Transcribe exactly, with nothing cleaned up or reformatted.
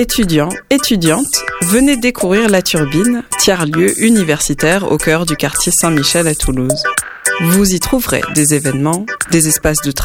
Étudiants, étudiantes, venez découvrir La Turbine, tiers-lieu universitaire au cœur du quartier Saint-Michel à Toulouse. Vous y trouverez des événements, des espaces de travail,